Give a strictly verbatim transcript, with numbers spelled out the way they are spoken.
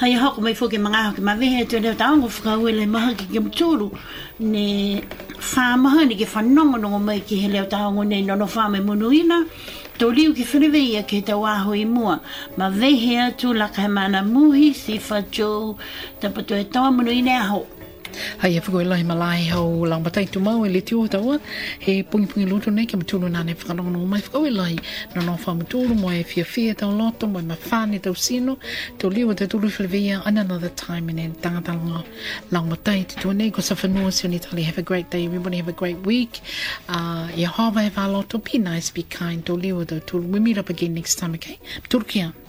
hai hoko mai foke mga hoki ma vehe tu leo taongo whakauele maha ki ke mturu ne whamaha ni ke whanongo nongo mai ki he leo taongo ne nono whame munuina tō liu ki whiriweia ke te wāho i mua ma vehe atu laka he mana muhi si whajou tapatu e tawa munuina aho. Hai e whakoi malai hau lang batai tu mau e le tiu taua he pungi pungi luto nei ke matulu nane whakanongo mai whakoi lai no no wha matulu mo e fia fia tau loto mo e mawhane tau sino tau liwa te tulu whirvia and another time and then tangatalanga lang batai te tua nei ko sa whanua si oni tali have a great day everybody have a great week uh, e hawa e wha loto be nice be kind tau liwa tau tulu we meet up again next time okay matulu kia